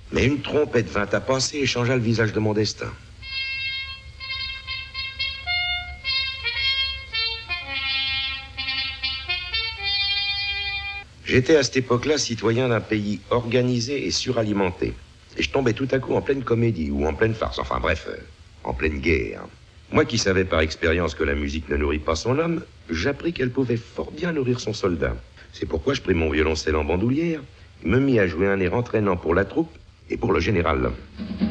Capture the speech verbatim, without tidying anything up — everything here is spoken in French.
Mais une trompette vint à passer et changea le visage de mon destin. J'étais à cette époque-là citoyen d'un pays organisé et suralimenté. Et je tombais tout à coup en pleine comédie ou en pleine farce, enfin bref, euh, en pleine guerre. Moi qui savais par expérience que la musique ne nourrit pas son homme, j'appris qu'elle pouvait fort bien nourrir son soldat. C'est pourquoi je pris mon violoncelle en bandoulière, me mis à jouer un air entraînant pour la troupe et pour le général.